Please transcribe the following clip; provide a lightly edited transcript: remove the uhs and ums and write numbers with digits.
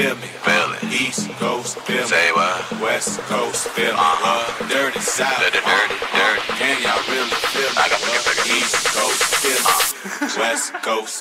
feel me. East Coast, feel me. Say what? West Coast, feel me. Dirty South, Dirty. can y'all really feel me? I got East Coast, feel me. West Coast,